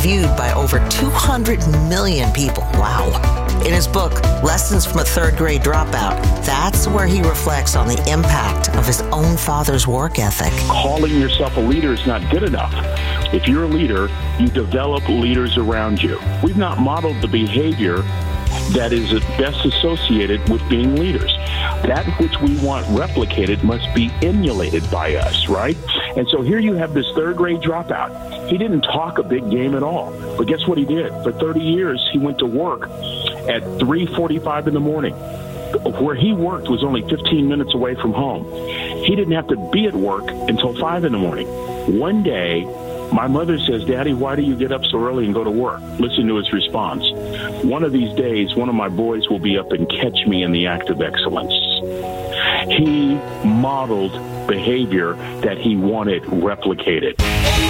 viewed by over 200 million people. Wow. In his book, Lessons from a Third Grade Dropout, that's where he reflects on the impact of his own father's work ethic. Calling yourself a leader is not good enough. If you're a leader, you develop leaders around you. We've not modeled the behavior that is best associated with being leaders. That which we want replicated must be emulated by us, right? And so here you have this third grade dropout. He didn't talk a big game at all. But guess what he did? For 30 years, he went to work at 3:45 in the morning. Where he worked was only 15 minutes away from home. He didn't have to be at work until 5 in the morning. One day, my mother says, "Daddy, why do you get up so early and go to work?" Listen to his response. "One of these days, one of my boys will be up and catch me in the act of excellence." He modeled behavior that he wanted replicated.